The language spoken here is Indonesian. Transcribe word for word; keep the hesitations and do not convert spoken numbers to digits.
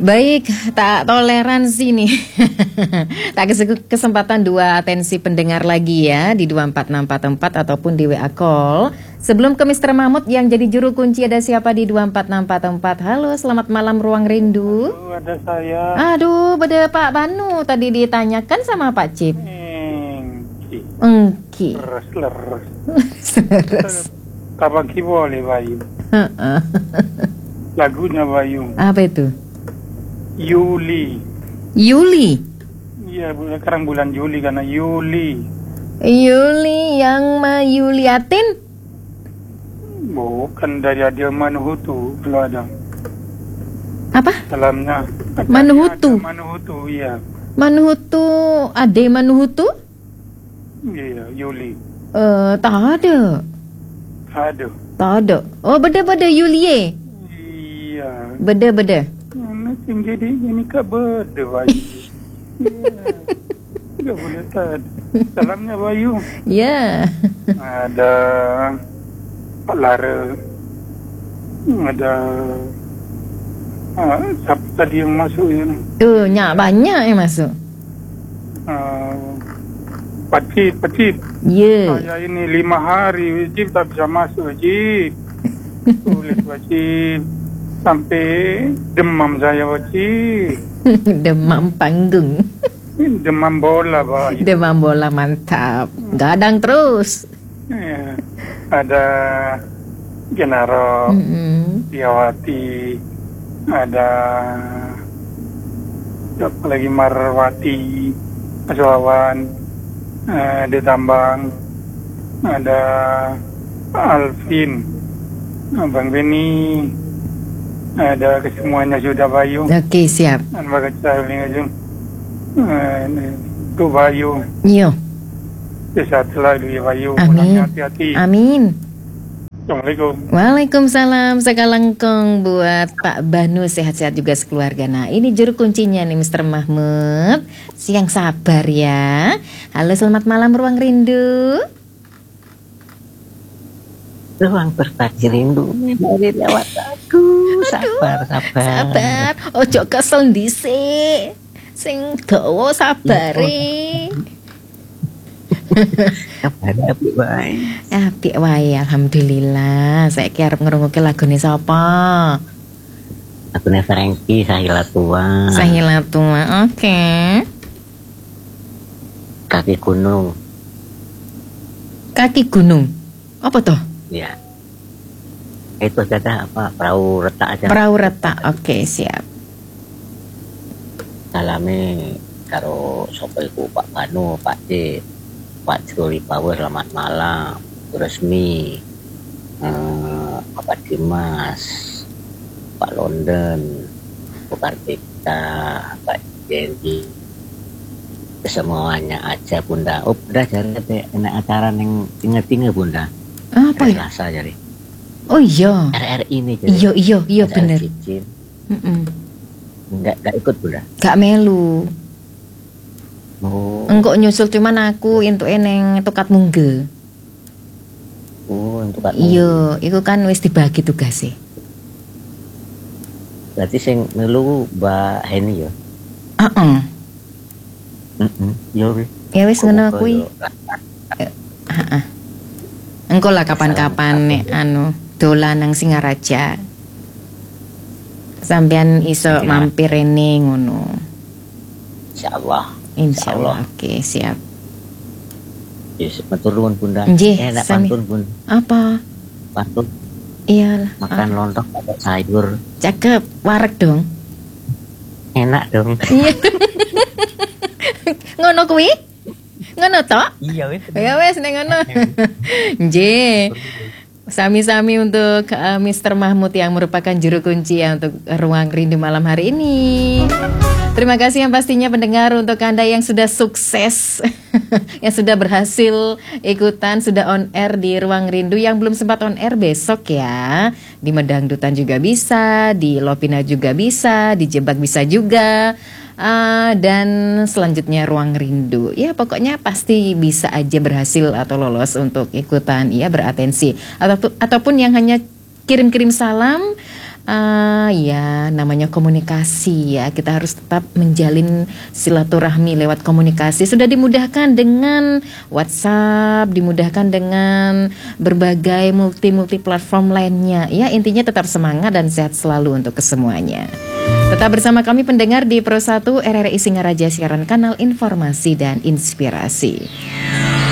Baik, tak toleransi nih. Tak kes- kesempatan dua atensi pendengar lagi ya di dua empat enam empat empat ataupun di W A call. Sebelum ke mister Mahmud yang jadi juru kunci, ada siapa di dua empat enam empat empat? Halo, selamat malam Ruang Rindu. Aduh, ada saya. Aduh, beda Pak Banu tadi ditanyakan sama Pak Cip. Engki. Engki. Leres, leres. Leres. Kabaki boleh Bayu. Lagunya Bayu. Apa itu? Yuli. Yuli. Iya, sekarang bulan Juli karena Yuli. Yuli yang Mayuliatin. Bukan dari Adil Manuhutu, kalau ada. Apa? Salamnya. Manuhutu. Ada Manuhutu, iya. Manuhutu, Ade Manuhutu? Iya, Yuli. Eh, tak ada. Ada. Tak ada. Oh, beda-beda Yulie. Iya. Beda-beda. Nanti jadi ini kak beda Bayu. Tidak boleh tak. Salamnya Bayu. Ya. Ada Pak Lara. Ada ah, siapa tadi yang masuk ya? Tuh, nyak banyak yang masuk. Uh, Pak Cip, Pak Cip. Ya. Saya ini lima hari Cip tak bisa masuk Cip. Tulis Pak Cip. Sampai demam saya Pak Cip. Demam panggung. Demam bola Pak. Demam bola mantap. Gadang terus. Ya. Ada Genaro, Mm-mm. Piawati, ada siapa lagi Marwati, Aswawan, eh, ada Tambang, ada Alvin, Bang Beni, ada kesemuanya sudah Bayu. Oke, siap. Dan bagai saya aja, itu Bayu. Yo. Sehat selalu ya Bayu. Amin. Hati-hati. Amin. Assalamualaikum. Waalaikumsalam, sekalengkong buat Pak Banu, sehat-sehat juga sekeluarga. Nah, ini juru kuncinya nih mister Mahmud. Siang sabar ya. Halo, selamat malam Ruang Rindu. Ruang berbagi rindu dari lewat aku. Sabar, sabar. Sabar, ojo kesel dhisik. Sing dawa sabare. Kabar apik wae. Apik wae, alhamdulillah. Saiki arep ngrungokke lagune sapa? Lagune Frankie Sahila Tua. Sahila Tua. Oke. Kaki gunung. Kaki gunung. Apa toh? Ya. Itu saja apa? Perahu retak aja. Perahu retak. Oke, siap. Salame karo sapa iku Pak Banu, Pak Cip, Pak Juli Power, selamat malam. Resmi. Eh, Bapak Dimas, Pak London, Bu Kartika, Pak Jendi. Semuanya aja Bunda. Oh, Bunda jare enak acara yang tinggal-tinggal Bunda. Apa ya? Rasa jare. Oh iya. R R I ini jadi. Iya iya iya bener. Mm-mm. Enggak enggak ikut Bunda. Gak melu. Oh. Engkok nyusul cuman aku entuk eneng tukat mungge. Oh, untuk Kak. Iya, iku kan wis dibagi tugasnya. Berarti sing melu Mbak Heni ya. Heeh. Heeh. Yo wis. Ya wis ngono kuwi. Heeh. Engko lah kapan-kapan nek anu dolan nang Singaraja. Sampean iso mampir rene ngono. Insyaallah. Insyaallah. Oke, siap. Yes, matur nuwun Bunda. Nggih, Enak sami. pantun Bun. Apa? Pantun Iyalah. makan ah, lontong pakai sayur. Cakep, wareg dong. Enak dong. Iya. Ngono kuwi? Ngono tok? Iya wis. Ya wes nek ngono. Nggih. Sami-sami untuk uh, mister Mahmud yang merupakan juru kunci ya untuk Ruang Rindu malam hari ini. Terima kasih yang pastinya pendengar untuk Anda yang sudah sukses, yang sudah berhasil ikutan, sudah on air di Ruang Rindu. Yang belum sempat on air besok ya, di Medangdutan juga bisa, di Lopina juga bisa, di Jebak bisa juga. Uh, dan selanjutnya Ruang Rindu. Ya pokoknya pasti bisa aja berhasil atau lolos untuk ikutan ya beratensi. Atau, ataupun yang hanya kirim-kirim salam Ah ya, namanya komunikasi ya. Kita harus tetap menjalin silaturahmi lewat komunikasi. Sudah dimudahkan dengan WhatsApp, dimudahkan dengan berbagai multi-multi platform lainnya. Ya, intinya tetap semangat dan sehat selalu untuk kesemuanya. Tetap bersama kami pendengar di Pro satu R R I Singaraja, siaran kanal informasi dan inspirasi.